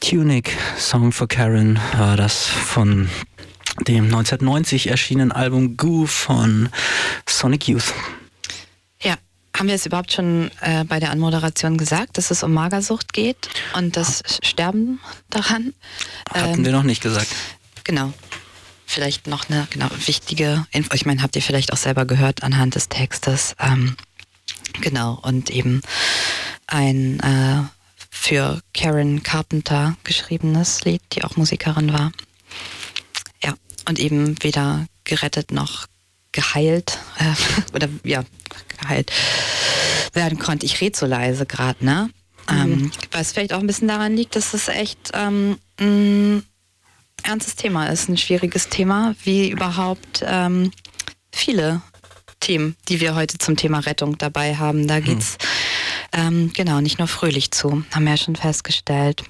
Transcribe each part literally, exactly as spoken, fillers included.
Tunic, Song for Karen, war das von dem neunzehnhundertneunzig erschienenen Album Goo von Sonic Youth. Ja, haben wir es überhaupt schon äh, bei der Anmoderation gesagt, dass es um Magersucht geht und das Sterben daran? Hatten ähm, wir noch nicht gesagt. Genau. Vielleicht noch eine genau wichtige Info. Ich meine, habt ihr vielleicht auch selber gehört anhand des Textes. Ähm, genau, und eben ein äh, für Karen Carpenter geschriebenes Lied, die auch Musikerin war. Ja, und eben weder gerettet noch geheilt, äh, oder ja, geheilt werden konnte. Ich rede so leise gerade, ne? Mhm. Ähm, was vielleicht auch ein bisschen daran liegt, dass es echt ähm, ein ernstes Thema ist, ein schwieriges Thema, wie überhaupt ähm, viele Themen, die wir heute zum Thema Rettung dabei haben. Da geht's ähm, genau nicht nur fröhlich zu, haben wir ja schon festgestellt.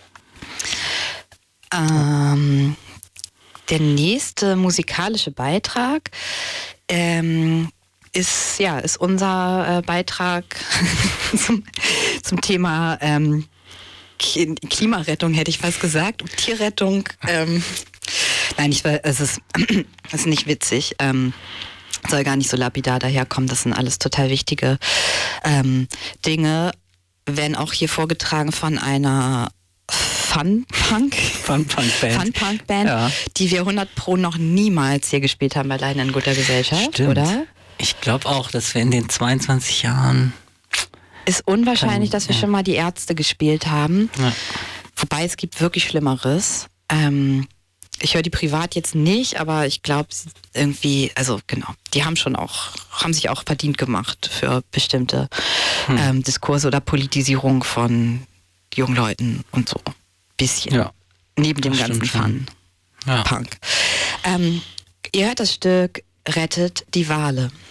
Ähm, der nächste musikalische Beitrag ähm, ist ja ist unser äh, Beitrag zum, zum Thema ähm, Klimarettung, hätte ich fast gesagt, und Tierrettung. Ähm, nein, ich, es, ist, es ist nicht witzig. Ähm, soll gar nicht so lapidar daherkommen. Das sind alles total wichtige ähm, Dinge, wenn auch hier vorgetragen von einer Fun-Punk Fun-Punk-Band, Fun-Punk-Band, ja. die wir hundert Pro noch niemals hier gespielt haben bei Leiden in guter Gesellschaft, Stimmt. oder? Ich glaube auch, dass wir in den zweiundzwanzig Jahren... Ist unwahrscheinlich, Kann, dass wir ja. schon mal die Ärzte gespielt haben. Ja. Wobei es gibt wirklich Schlimmeres. Ähm, ich höre die privat jetzt nicht, aber ich glaube irgendwie, also genau, die haben schon auch, haben sich auch verdient gemacht für bestimmte hm. ähm, Diskurse oder Politisierung von jungen Leuten und so. Bisschen. Ja. Neben dem Das ganzen stimmt schon. Fun. Ja. Punk. Ähm, ihr hört das Stück Rettet die Wale.